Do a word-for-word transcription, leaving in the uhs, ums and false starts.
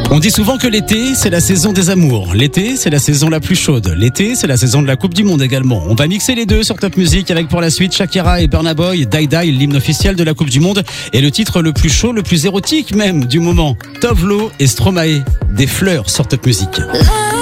On dit souvent que l'été, c'est la saison des amours. L'été, c'est la saison la plus chaude. L'été, c'est la saison de la Coupe du Monde également. On va mixer les deux sur Top Music avec pour la suite Shakira et Burna Boy, Die Die, l'hymne officiel de la Coupe du Monde et le titre le plus chaud, le plus érotique même du moment. Tove Lo et Stromae, des fleurs sur Top Music.